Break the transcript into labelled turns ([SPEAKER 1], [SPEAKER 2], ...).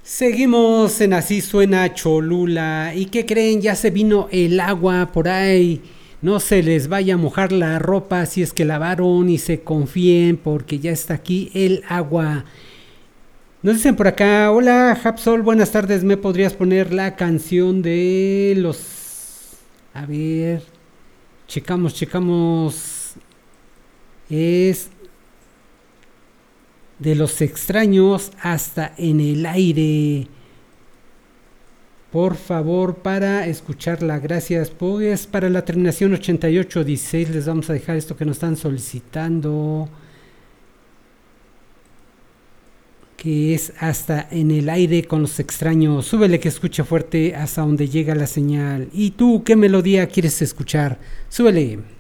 [SPEAKER 1] Seguimos en Así Suena Cholula. ¿Y qué creen? Ya se vino el agua por ahí. No se les vaya a mojar la ropa si es que lavaron y se confíen porque ya está aquí el agua. Nos dicen por acá, hola Hapsol, buenas tardes, ¿me podrías poner la canción de los... A ver, checamos. Es de los extraños hasta en el aire. Por favor, para escucharla, gracias. Pues para la terminación 8816 les vamos a dejar esto que nos están solicitando, que es hasta en el aire con los extraños. Súbele que escuche fuerte hasta donde llega la señal. ¿Y tú qué melodía quieres escuchar? Súbele.